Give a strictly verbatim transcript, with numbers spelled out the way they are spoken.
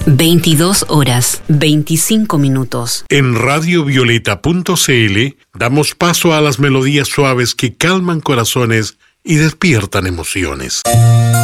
veintidós horas, veinticinco minutos. En radiovioleta punto c l damos paso a las melodías suaves que calman corazones y despiertan emociones.